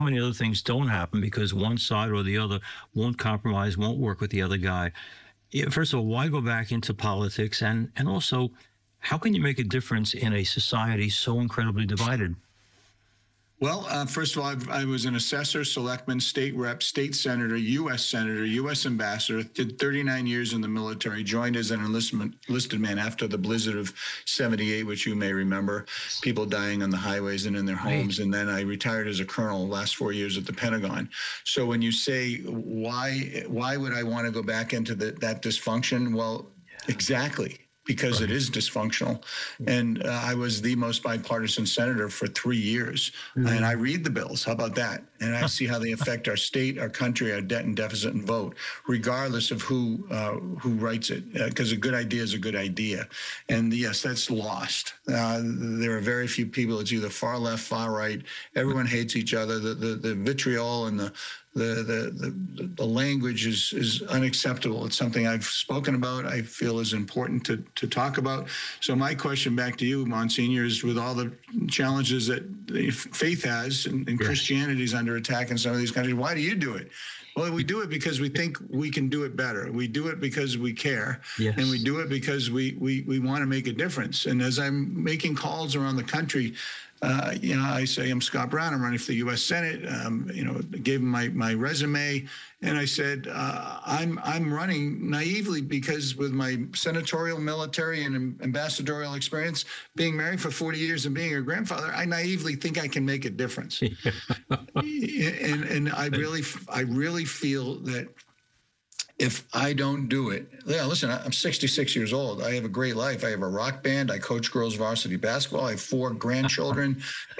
many other things don't happen because one side or the other won't compromise, won't work with the other guy. Yeah, first of all, why go back into politics? And also, how can you make a difference in a society so incredibly divided? Well, first of all, I was an assessor, selectman, state rep, state senator, U.S. ambassador, did 39 years in the military, joined as an enlisted man after the blizzard of 78, which you may remember, people dying on the highways and in their homes. And then I retired as a colonel the last 4 years at the Pentagon. So when you say, why would I want to go back into that dysfunction? Well, exactly. Because it is dysfunctional. And I was the most bipartisan senator for 3 years. And I read the bills. How about that? And I see how they affect our state, our country, our debt and deficit and vote, regardless of who writes it. Because a good idea is a good idea. And yes, that's lost. There are very few people. It's either far left, far right. Everyone hates each other. The vitriol and the language is unacceptable. It's something I've spoken about, I feel is important to talk about. So my question back to you, Monsignor, is with all the challenges that faith has and Christianity is under attack in some of these countries, why do you do it? Well, we do it because we think we can do it better. We do it because we care. Yes. And we do it because we want to make a difference. And as I'm making calls around the country, I say, I'm Scott Brown. I'm running for the U.S. Senate. Gave him my resume, and I said, I'm running naively because with my senatorial, military, and ambassadorial experience, being married for 40 years and being a grandfather, I naively think I can make a difference. and I really feel that if I don't do it, listen, I'm 66 years old. I have a great life. I have a rock band. I coach girls varsity basketball. I have 4 grandchildren.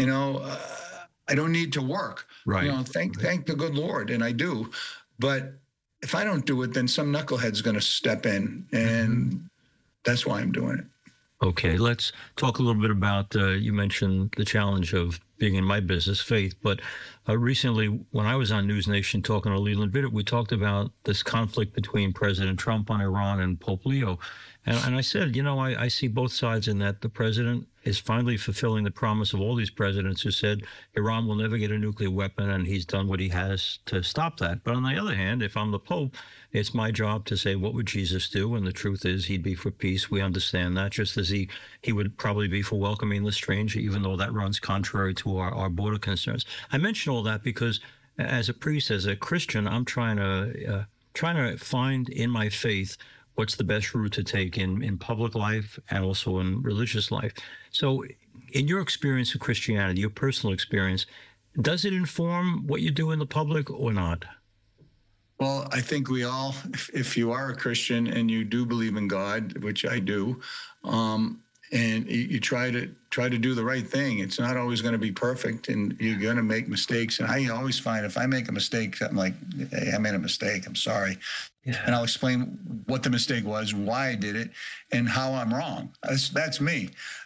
I don't need to work. Right. Thank the good Lord, and I do. But if I don't do it, then some knucklehead's going to step in, and that's why I'm doing it. Okay, let's talk a little bit about, you mentioned the challenge of being in my business, faith, but recently when I was on News Nation talking to Leland Vittert, we talked about this conflict between President Trump on Iran and Pope Leo. And I said, I see both sides in that the president is finally fulfilling the promise of all these presidents who said Iran will never get a nuclear weapon, and he's done what he has to stop that. But on the other hand, if I'm the Pope, it's my job to say, what would Jesus do? And the truth is he'd be for peace. We understand that, just as he would probably be for welcoming the stranger, even though that runs contrary to our border concerns. I mention all that because as a priest, as a Christian, I'm trying to find in my faith what's the best route to take in public life and also in religious life. So in your experience of Christianity, your personal experience, does it inform what you do in the public or not? Well, I think we all, if you are a Christian and you do believe in God, which I do, and you try to do the right thing. It's not always going to be perfect, and you're going to make mistakes. And I always find if I make a mistake, I'm like, hey, I made a mistake. I'm sorry. Yeah. And I'll explain what the mistake was, why I did it, and how I'm wrong. That's me.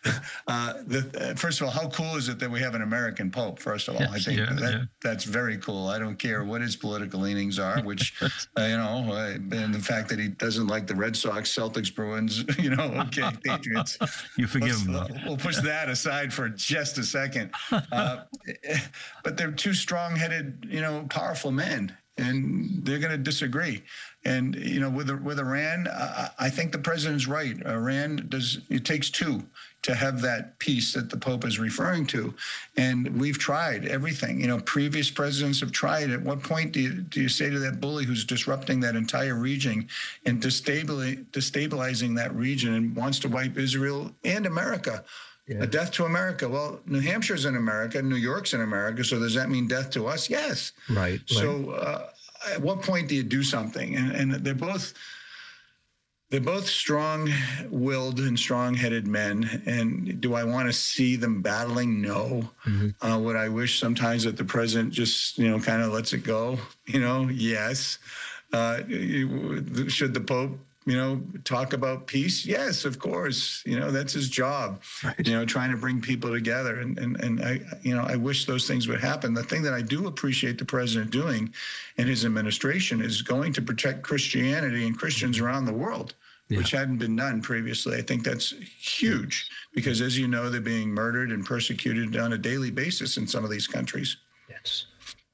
First of all, how cool is it that we have an American Pope? First of all, I think that's very cool. I don't care what his political leanings are, which, and the fact that he doesn't like the Red Sox, Celtics, Bruins, okay, Patriots. You forgive him. We'll push that aside for just a second. But they're two strong-headed, powerful men, and they're going to disagree. And, with Iran, I think the president's right. It takes 2 to have that peace that the Pope is referring to. And we've tried everything. Previous presidents have tried. At what point do you say to that bully who's disrupting that entire region and destabilizing that region and wants to wipe Israel and America? Yeah. A death to America. Well, New Hampshire's in America, New York's in America, so does that mean death to us? Yes. Right. So at what point do you do something? And they're both strong-willed and strong-headed men. And do I want to see them battling? No. Mm-hmm. Would I wish sometimes that the president just, kind of lets it go? Yes. Should the Pope talk about peace? Yes, of course. That's his job, right. Trying to bring people together. And I wish those things would happen. The thing that I do appreciate the president doing and his administration is going to protect Christianity and Christians around the world, which hadn't been done previously. I think that's huge because, as you know, they're being murdered and persecuted on a daily basis in some of these countries. Yes.